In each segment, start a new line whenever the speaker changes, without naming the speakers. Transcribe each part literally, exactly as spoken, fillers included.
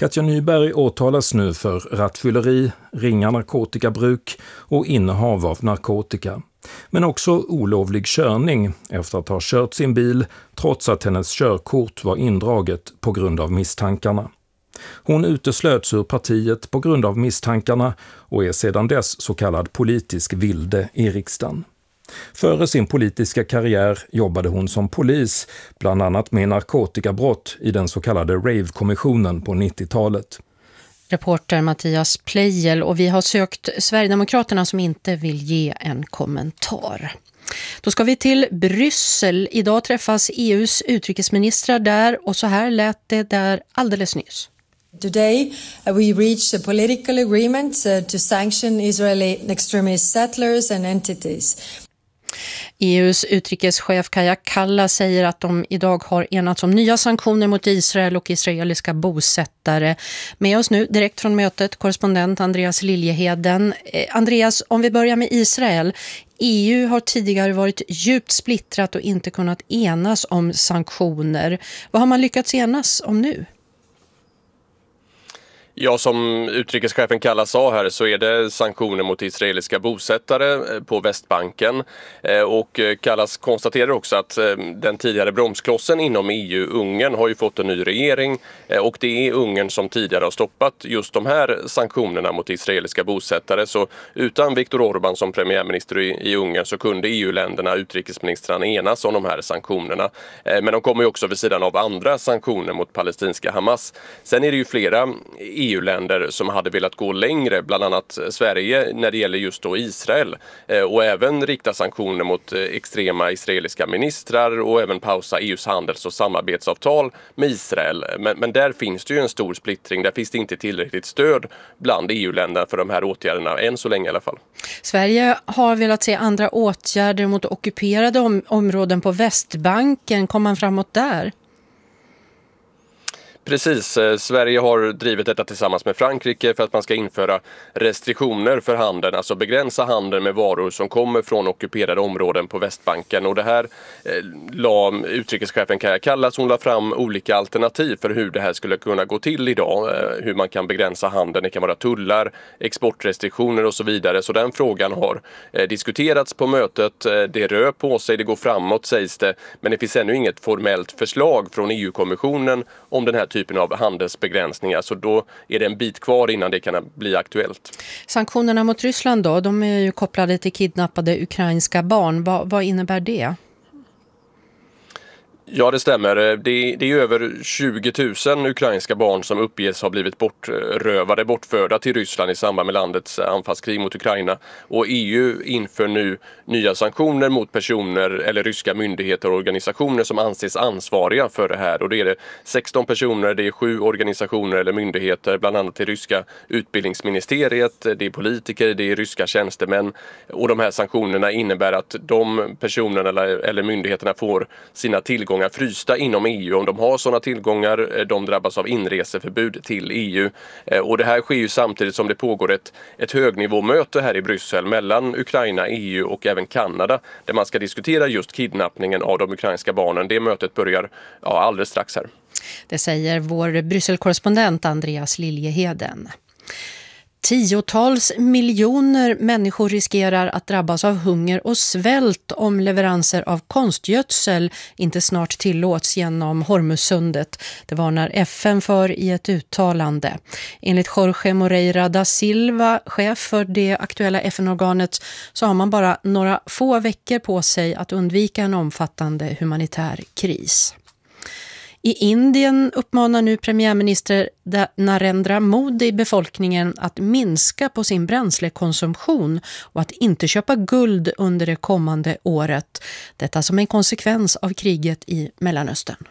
Katja Nyberg åtalas nu för rattfylleri, ringa narkotikabruk och innehav av narkotika. Men också olovlig körning efter att ha kört sin bil trots att hennes körkort var indraget på grund av misstankarna. Hon uteslöts ur partiet på grund av misstankarna och är sedan dess så kallad politisk vilde i riksdagen. Före sin politiska karriär jobbade hon som polis, bland annat med narkotikabrott i den så kallade Rave-kommissionen på nittiotalet.
Reporter Mattias Pleijel, och vi har sökt Sverigedemokraterna som inte vill ge en kommentar. Då ska vi till Bryssel. Idag träffas E U:s utrikesministrar där och så här lät det där alldeles nyss.
Today, uh, we reached a political agreement uh, to sanction Israeli extremist settlers and entities.
E U:s utrikeschef Kaja Kallas säger att de idag har enats om nya sanktioner mot Israel och israeliska bosättare. Med oss nu direkt från mötet korrespondent Andreas Liljeheden. Eh, Andreas, om vi börjar med Israel. E U har tidigare varit djupt splittrat och inte kunnat enas om sanktioner. Vad har man lyckats enas om nu?
Ja, som utrikeschefen Kallas sa här så är det sanktioner mot israeliska bosättare på Västbanken. Och Kallas konstaterar också att den tidigare bromsklossen inom E U, Ungern, har ju fått en ny regering. Och det är Ungern som tidigare har stoppat just de här sanktionerna mot israeliska bosättare. Så utan Viktor Orbán som premiärminister i Ungern så kunde E U-länderna, utrikesministrarna, enas om de här sanktionerna. Men de kommer ju också vid sidan av andra sanktioner mot palestinska Hamas. Sen är det ju flera E U-länder som hade velat gå längre, bland annat Sverige när det gäller just då Israel, och även rikta sanktioner mot extrema israeliska ministrar och även pausa E U:s handels- och samarbetsavtal med Israel. Men, men där finns det ju en stor splittring, där finns det inte tillräckligt stöd bland E U-länderna för de här åtgärderna, än så länge i alla fall.
Sverige har velat se andra åtgärder mot ockuperade om- områden på Västbanken. Kom man framåt där?
Precis, Sverige har drivit detta tillsammans med Frankrike för att man ska införa restriktioner för handeln, alltså begränsa handeln med varor som kommer från ockuperade områden på Västbanken. Och det här eh, la utrikeschefen Kaja Kallas, hon la fram olika alternativ för hur det här skulle kunna gå till idag, eh, hur man kan begränsa handeln. Det kan vara tullar, exportrestriktioner och så vidare. Så den frågan har eh, diskuterats på mötet. Det rör på sig, det går framåt sägs det, men det finns ännu inget formellt förslag från E U-kommissionen om den här typen av handelsbegränsningar, så då är det en bit kvar innan det kan bli aktuellt.
Sanktionerna mot Ryssland då, de är ju kopplade till kidnappade ukrainska barn. Va, vad innebär det?
Ja, det stämmer. Det, det är över tjugo tusen ukrainska barn som uppges ha blivit bortrövade, bortförda till Ryssland i samband med landets anfallskrig mot Ukraina. Och E U inför nu nya sanktioner mot personer eller ryska myndigheter och organisationer som anses ansvariga för det här. Och det är det sexton personer, det är sju organisationer eller myndigheter, bland annat det ryska utbildningsministeriet, det är politiker, det är ryska tjänstemän. Och de här sanktionerna innebär att de personerna eller, eller myndigheterna får sina tillgångar frysta inom E U. Om de har sådana tillgångar, de drabbas av inreseförbud till E U. Och det här sker ju samtidigt som det pågår ett, ett högnivåmöte här i Bryssel mellan Ukraina, E U och även Kanada, där man ska diskutera just kidnappningen av de ukrainska barnen. Det mötet börjar ja, alldeles strax här.
Det säger vår Brysselkorrespondent Andreas Liljeheden. Tiotals miljoner människor riskerar att drabbas av hunger och svält om leveranser av konstgödsel inte snart tillåts genom Hormuzsundet. Det varnar F N för i ett uttalande. Enligt Jorge Moreira da Silva, chef för det aktuella F N-organet, så har man bara några få veckor på sig att undvika en omfattande humanitär kris. I Indien uppmanar nu premiärminister Narendra Modi befolkningen att minska på sin bränslekonsumtion och att inte köpa guld under det kommande året. Detta som en konsekvens av kriget i Mellanöstern.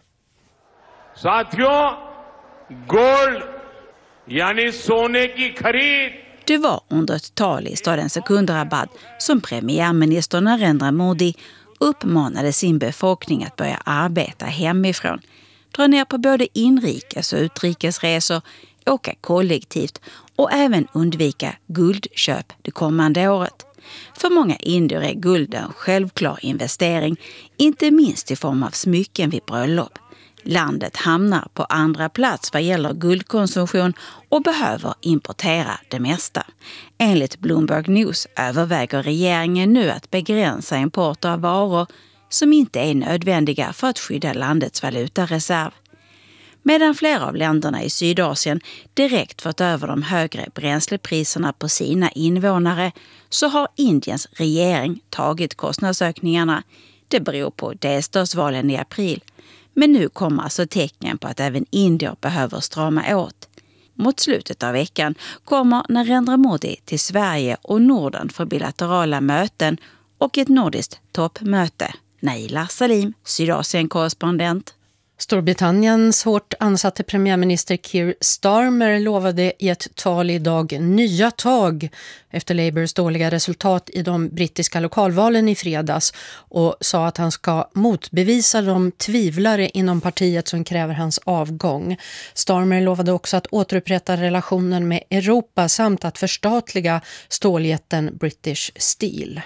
Sathiyo, gold, yani sone ki kharid.
Det var under ett tal i staden Secunderabad som premiärminister Narendra Modi uppmanade sin befolkning att börja arbeta hemifrån. Dra ner på både inrikes och utrikesresor, åka kollektivt och även undvika guldköp det kommande året. För många indier är guld en självklar investering, inte minst i form av smycken vid bröllop. Landet hamnar på andra plats vad gäller guldkonsumtion och behöver importera det mesta. Enligt Bloomberg News överväger regeringen nu att begränsa import av varor som inte är nödvändiga för att skydda landets valutareserv. Medan flera av länderna i Sydasien direkt fått över de högre bränslepriserna på sina invånare så har Indiens regering tagit kostnadsökningarna. Det beror på delstatsvalen i april. Men nu kommer alltså tecken på att även indier behöver strama åt. Mot slutet av veckan kommer Narendra Modi till Sverige och Norden för bilaterala möten och ett nordiskt toppmöte. Naila Salim, Sydasien-korrespondent.
Storbritanniens hårt ansatte premiärminister Keir Starmer lovade i ett tal idag nya tag efter Labours dåliga resultat i de brittiska lokalvalen i fredags och sa att han ska motbevisa de tvivlare inom partiet som kräver hans avgång. Starmer lovade också att återupprätta relationen med Europa samt att förstatliga ståljätten British Steel.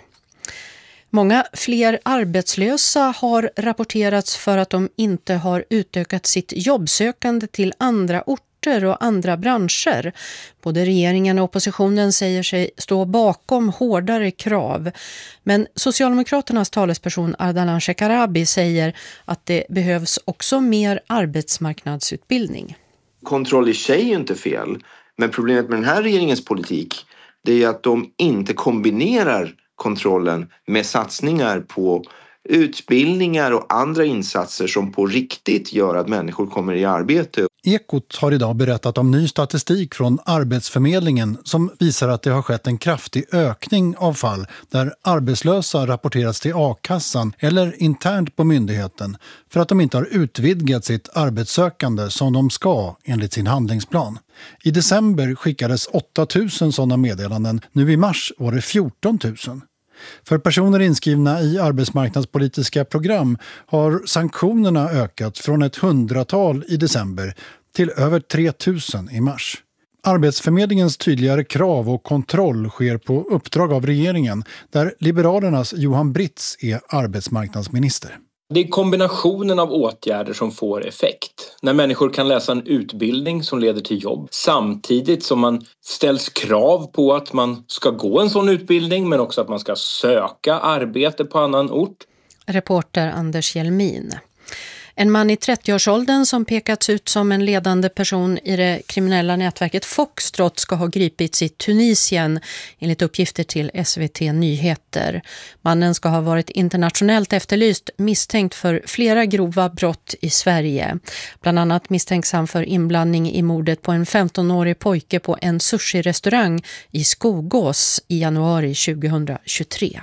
Många fler arbetslösa har rapporterats för att de inte har utökat sitt jobbsökande till andra orter och andra branscher. Både regeringen och oppositionen säger sig stå bakom hårdare krav. Men Socialdemokraternas talesperson Ardalan Shekarabi säger att det behövs också mer arbetsmarknadsutbildning.
Kontroll i sig är inte fel, men problemet med den här regeringens politik det är att de inte kombinerar kontrollen med satsningar på utbildningar och andra insatser som på riktigt gör att människor kommer i arbete.
Ekot har idag berättat om ny statistik från Arbetsförmedlingen som visar att det har skett en kraftig ökning av fall där arbetslösa rapporterats till a-kassan eller internt på myndigheten för att de inte har utvidgat sitt arbetssökande som de ska enligt sin handlingsplan. I december skickades åtta tusen sådana meddelanden, nu i mars var det fjorton tusen. För personer inskrivna i arbetsmarknadspolitiska program har sanktionerna ökat från ett hundratal i december till över tre tusen i mars. Arbetsförmedlingens tydligare krav och kontroll sker på uppdrag av regeringen där Liberalernas Johan Britz är arbetsmarknadsminister.
Det är kombinationen av åtgärder som får effekt. När människor kan läsa en utbildning som leder till jobb samtidigt som man ställs krav på att man ska gå en sån utbildning men också att man ska söka arbete på annan ort.
Reporter Anders Hjelmin. En man i trettioårsåldern som pekats ut som en ledande person i det kriminella nätverket Foxtrot ska ha gripits i Tunisien enligt uppgifter till S V T Nyheter. Mannen ska ha varit internationellt efterlyst misstänkt för flera grova brott i Sverige. Bland annat misstänks han för inblandning i mordet på en femtonårig pojke på en sushi-restaurang i Skogås i januari tjugohundratjugotre.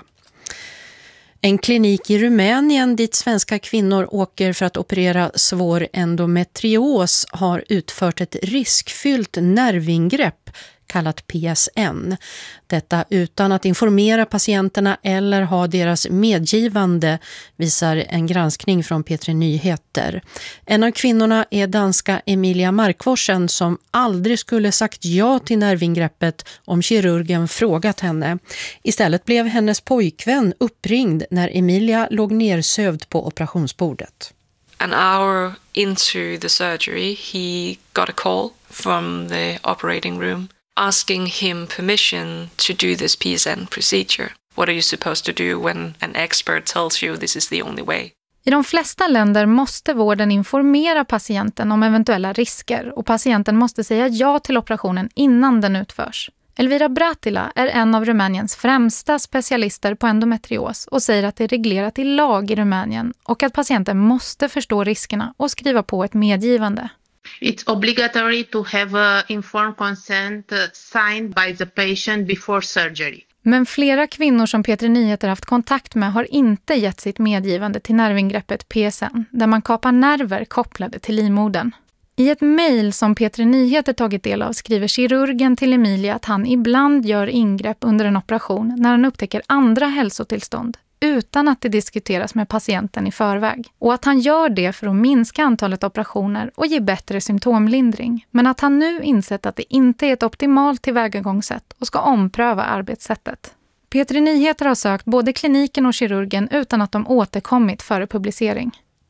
En klinik i Rumänien dit svenska kvinnor åker för att operera svår endometrios har utfört ett riskfyllt nervingrepp kallat P S N. Detta utan att informera patienterna eller ha deras medgivande, visar en granskning från P tre Nyheter. En av kvinnorna är danska Emilia Markvorsen som aldrig skulle sagt ja till nervingreppet om kirurgen frågat henne. Istället blev hennes pojkvän uppringd när Emilia låg nersövd på operationsbordet.
An hour into the surgery, he got a call from the operating room asking him permission to do this P S N procedure. What are you supposed to do when an expert tells you this is the only way?
I de flesta länder måste vården informera patienten om eventuella risker och patienten måste säga ja till operationen innan den utförs. Elvira Bratila är en av Rumäniens främsta specialister på endometrios och säger att det är reglerat i lag i Rumänien och att patienten måste förstå riskerna och skriva på ett medgivande.
It's obligatory to have a informed consent signed by the patient before surgery.
Men flera kvinnor som P tre Nyheter haft kontakt med har inte gett sitt medgivande till nervingreppet P S N, där man kapar nerver kopplade till livmodern. I ett mejl som P tre Nyheter tagit del av skriver kirurgen till Emilia att han ibland gör ingrepp under en operation när han upptäcker andra hälsotillstånd utan att det diskuteras med patienten i förväg. Och att han gör det för att minska antalet operationer och ge bättre symptomlindring. Men att han nu insett att det inte är ett optimalt tillvägagångssätt och ska ompröva arbetssättet. P tre Nyheter har sökt både kliniken och kirurgen utan att de återkommit före publicering.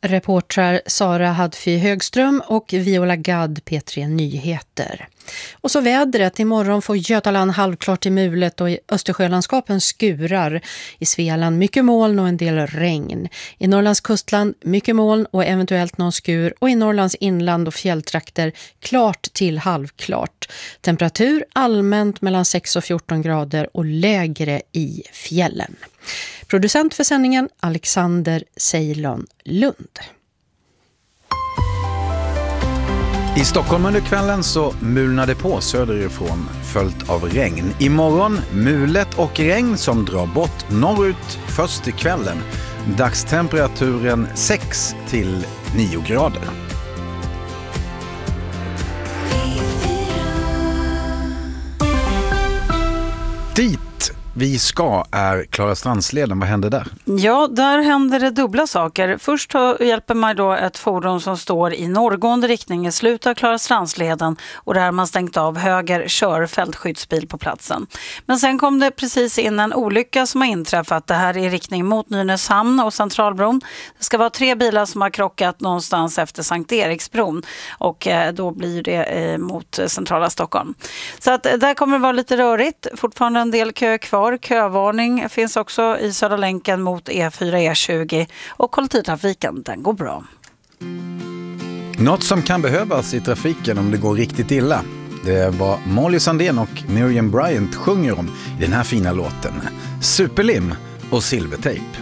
Reportrar Sara Hadfi Högström och Viola Gadd, P tre Nyheter. Och så vädret. Imorgon får Götaland halvklart i mulet och i Östersjölandskapen skurar. I Svealand mycket moln och en del regn. I Norrlands kustland mycket moln och eventuellt någon skur. Och i Norrlands inland och fjälltrakter klart till halvklart. Temperatur allmänt mellan sex och fjorton grader och lägre i fjällen. Producent för sändningen Alexander Ceylon Lund.
I Stockholm under kvällen så mulnade på söderifrån följt av regn. Imorgon mulet och regn som drar bort norrut först i kvällen. Dagstemperaturen sex till nio grader. Dit vi ska är Klarastrandsleden. Vad händer där?
Ja, där händer det dubbla saker. Först hjälper man då ett fordon som står i norrgående riktning i slutet av Klarastrandsleden och där har man stängt av höger körfältskyddsbil på platsen. Men sen kom det precis in en olycka som har inträffat. Det här är i riktning mot Nynäshamn och Centralbron. Det ska vara tre bilar som har krockat någonstans efter Sankt Eriksbron och då blir det mot centrala Stockholm. Så att där kommer det vara lite rörigt. Fortfarande en del kö kvar. Kövarning finns också i Södra länken mot E fyra E tjugo och kollektivtrafiken, den går bra.
Något som kan behövas i trafiken om det går riktigt illa. Det är vad Molly Sandén och Miriam Bryant sjunger om i den här fina låten. Superlim och silvertejp.